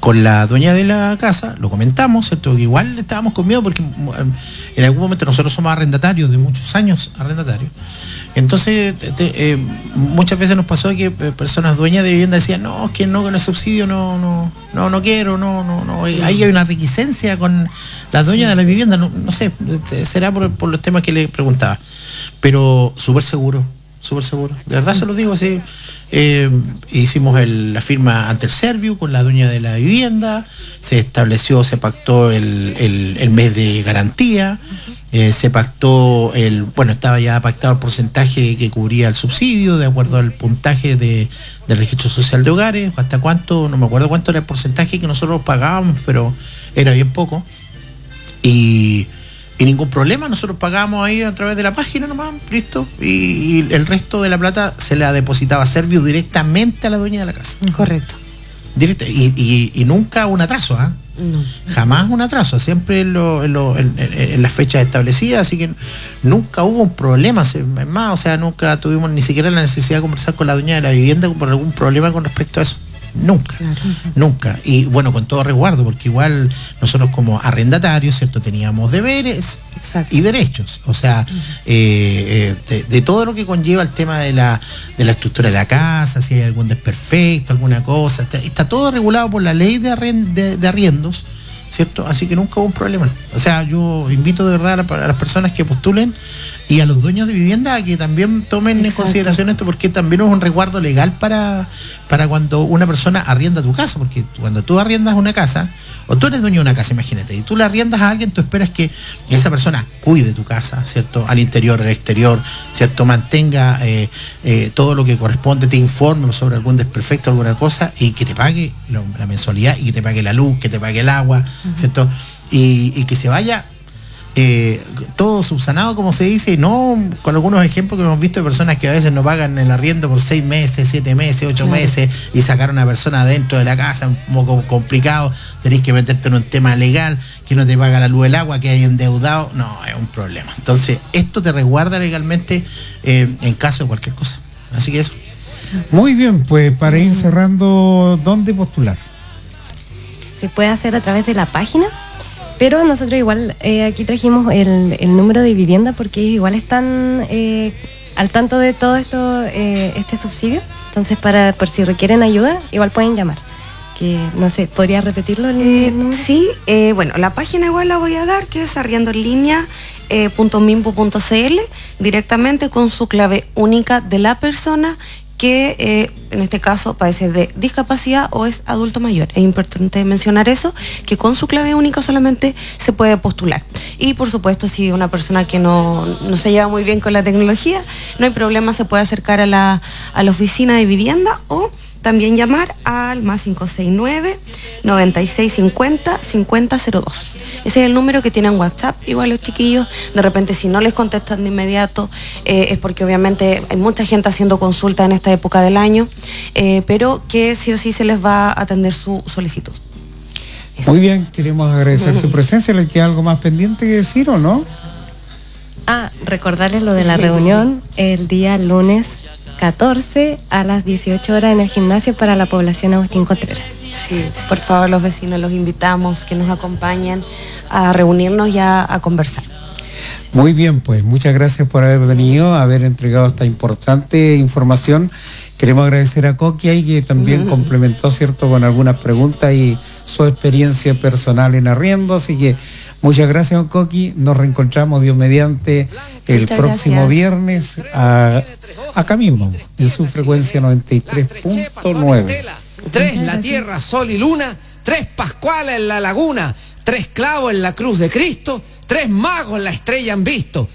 con la dueña de la casa, lo comentamos, ¿cierto? Que igual estábamos con miedo porque en algún momento nosotros somos arrendatarios, de muchos años arrendatarios. Entonces, muchas veces nos pasó que personas dueñas de vivienda decían, no, es que no, con el subsidio no quiero, no. Ahí hay una reticencia con las dueñas de la vivienda, no sé, será por los temas que le preguntaba. Pero súper seguro, de verdad se lo digo así. Hicimos la firma ante el Serviu con la dueña de la vivienda, se pactó el mes de garantía, se pactó estaba ya pactado el porcentaje que cubría el subsidio de acuerdo al puntaje del registro social de hogares, hasta cuánto, no me acuerdo cuánto era el porcentaje que nosotros pagábamos, pero era bien poco. Y ningún problema, nosotros pagábamos ahí a través de la página nomás, listo, y el resto de la plata se la depositaba a Serviu directamente a la dueña de la casa. Correcto. Directo, y nunca un atraso, ¿ah? No. Jamás un atraso, siempre en las fechas establecidas, así que nunca hubo un problema, es más, o sea, nunca tuvimos ni siquiera la necesidad de conversar con la dueña de la vivienda por algún problema con respecto a eso. Nunca. Y bueno, con todo resguardo, porque igual nosotros como arrendatarios, ¿cierto? Teníamos deberes y derechos. O sea, de todo lo que conlleva el tema de la estructura de la casa, si hay algún desperfecto, alguna cosa, está todo regulado por la ley de arriendos, ¿cierto? Así que nunca hubo un problema. O sea, yo invito de verdad a las personas que postulen y a los dueños de vivienda a que también tomen en consideración esto, porque también es un resguardo legal para cuando una persona arrienda tu casa, porque cuando tú arriendas una casa, o tú eres dueño de una casa, imagínate, y tú la arriendas a alguien, tú esperas que esa persona cuide tu casa, ¿cierto? Al interior, al exterior, ¿cierto? Mantenga todo lo que corresponde, te informe sobre algún desperfecto, alguna cosa, y que te pague la mensualidad, y que te pague la luz, que te pague el agua, ¿cierto? Y que se vaya todo subsanado, como se dice, y no con algunos ejemplos que hemos visto de personas que a veces no pagan el arriendo por 6 meses, 7 meses, 8 meses, y sacar a una persona dentro de la casa, un poco complicado, tenés que meterte en un tema legal, que no te paga la luz, el agua, que hay endeudado, no, es un problema. Entonces, esto te resguarda legalmente en caso de cualquier cosa. Así que eso. Muy bien, pues para ir cerrando, ¿dónde postular? Se puede hacer a través de la página. Pero nosotros igual aquí trajimos el número de vivienda porque igual están al tanto de todo esto, este subsidio. Entonces, por si requieren ayuda, igual pueden llamar. Que no sé, ¿podría repetirlo el número? Sí, bueno, la página igual la voy a dar, que es arriendoenlinea.minbu.cl, directamente con su clave única de la persona que en este caso padece de discapacidad o es adulto mayor. Es importante mencionar eso, que con su clave única solamente se puede postular. Y por supuesto, si una persona que no se lleva muy bien con la tecnología, no hay problema, se puede acercar a la oficina de vivienda o también llamar al más 569-9650-5002. Ese es el número que tienen WhatsApp. Igual los chiquillos, de repente si no les contestan de inmediato, es porque obviamente hay mucha gente haciendo consulta en esta época del año, pero que sí o sí se les va a atender su solicitud. Eso. Muy bien, queremos agradecer su presencia. ¿Le queda algo más pendiente que decir o no? Recordarles lo de la reunión el día lunes 14 a las 18 horas en el gimnasio para la población Agustín Contreras. Sí, por favor, los vecinos los invitamos que nos acompañen a reunirnos y a conversar. Muy bien, pues muchas gracias por haber venido, haber entregado esta importante información. Queremos agradecer a Coqui ahí, que también complementó, ¿cierto?, con algunas preguntas y su experiencia personal en arriendo, así que muchas gracias, don Coqui. Nos reencontramos, Dios mediante, el Muchas próximo gracias. Viernes acá mismo, en su frecuencia 93.9. 3 la tierra, sol y luna, 3 Pascuales en la laguna, 3 clavos en la cruz de Cristo, 3 magos la estrella han visto,